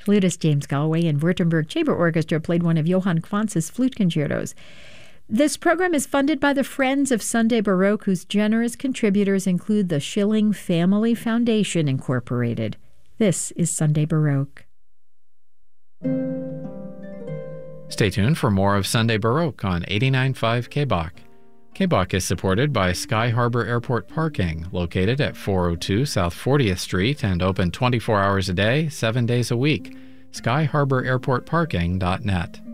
Flutist James Galway and Württemberg Chamber Orchestra played one of Johann Quantz's flute concertos. This program is funded by the Friends of Sunday Baroque, whose generous contributors include the Schilling Family Foundation, Incorporated. This is Sunday Baroque. Stay tuned for more of Sunday Baroque on 89.5 KBOC. KBOC is supported by Sky Harbor Airport Parking, located at 402 South 40th Street and open 24 hours a day, 7 days a week. SkyHarborAirportParking.net.